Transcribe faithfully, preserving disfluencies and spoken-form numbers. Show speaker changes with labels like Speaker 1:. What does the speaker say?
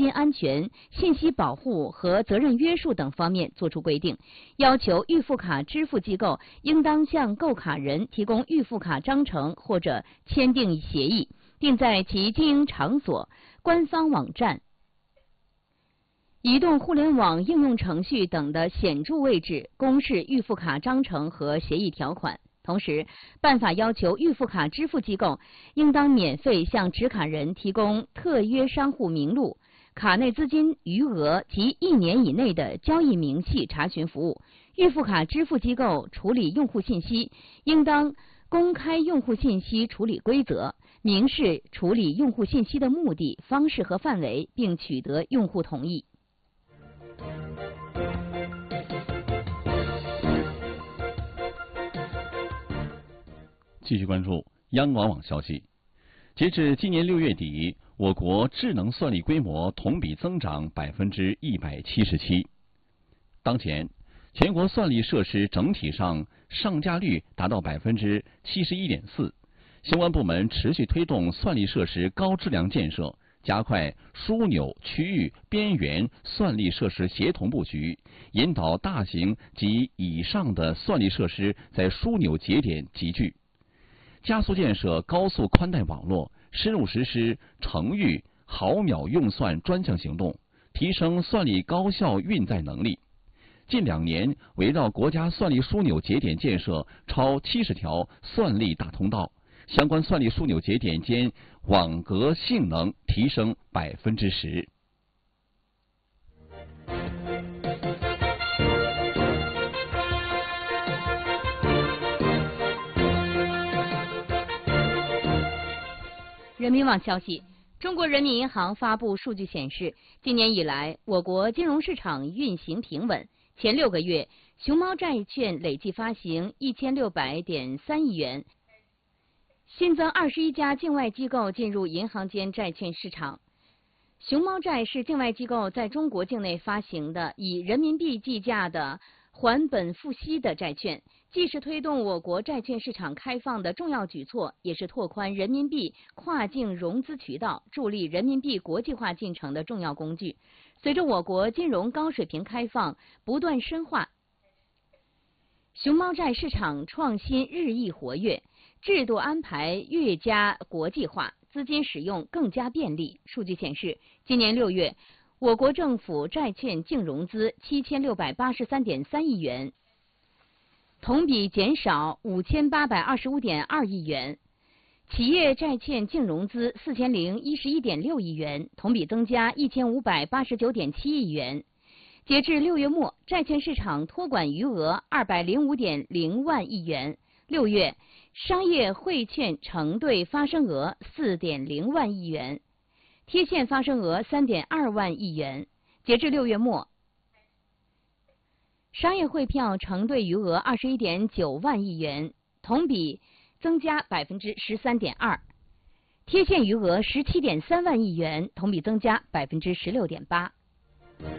Speaker 1: 金安全、信息保护和责任约束等方面作出规定，要求预付卡支付机构应当向购卡人提供预付卡章程或者签订协议，并在其经营场所、官方网站、移动互联网应用程序等的显著位置公示预付卡章程和协议条款。同时，办法要求预付卡支付机构应当免费向持卡人提供特约商户名录、卡内资金余额及一年以内的交易明细查询服务。预付卡支付机构处理用户信息，应当公开用户信息处理规则，明示处理用户信息的目的、方式和范围，并取得用户同意。
Speaker 2: 继续关注央广网消息，截至今年六月底，我国智能算力规模同比增长百分之一百七十七。当前，全国算力设施整体上上架率达到百分之七十一点四。相关部门持续推动算力设施高质量建设，加快枢纽、区域、边缘算力设施协同布局，引导大型及以上的算力设施在枢纽节点集聚。加速建设高速宽带网络，深入实施城域毫秒用算专项行动，提升算力高效运载能力。近两年，围绕国家算力枢纽节点建设超七十条算力大通道，相关算力枢纽节点间网格性能提升百分之十。
Speaker 1: 人民网消息，中国人民银行发布数据显示，今年以来，我国金融市场运行平稳。前六个月，熊猫债券累计发行一千六百点三亿元，新增二十一家境外机构进入银行间债券市场。熊猫债是境外机构在中国境内发行的以人民币计价的还本付息的债券，既是推动我国债券市场开放的重要举措，也是拓宽人民币跨境融资渠道、助力人民币国际化进程的重要工具。随着我国金融高水平开放不断深化，熊猫债市场创新日益活跃，制度安排越加国际化，资金使用更加便利。数据显示，今年六月，我国政府债券净融资七千六百八十三点三亿元，同比减少五千八百二十五点二亿元；企业债券净融资四千零一十一点六亿元，同比增加一千五百八十九点七亿元。截至六月末，债券市场托管余额二百零五点零万亿元。六月，商业汇券承兑发生额四点零万亿元。贴现发生额三点二万亿元。截至六月末，商业汇票承兑余额二十一点九万亿元，同比增加百分之十三点二；贴现余额十七点三万亿元，同比增加百分之十六点八。